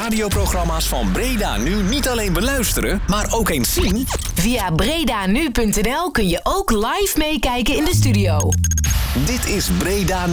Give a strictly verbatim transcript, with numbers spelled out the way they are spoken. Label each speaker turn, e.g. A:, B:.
A: radioprogramma's van Breda Nu niet alleen beluisteren, maar ook eens zien?
B: Via bredanu punt n l kun je ook live meekijken in de studio.
A: Dit is Breda